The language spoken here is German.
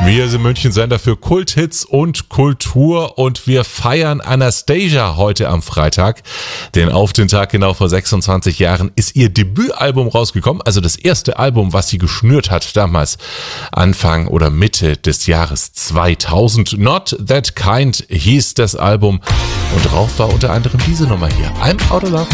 Wir sind München-Sender für Kulthits und Kultur und wir feiern Anastasia heute am Freitag. Denn auf den Tag genau vor 26 Jahren ist ihr Debütalbum rausgekommen, also das erste Album, was sie geschnürt hat damals, Anfang oder Mitte des Jahres 2000. Not That Kind hieß das Album und drauf war unter anderem diese Nummer hier, I'm Out of Love.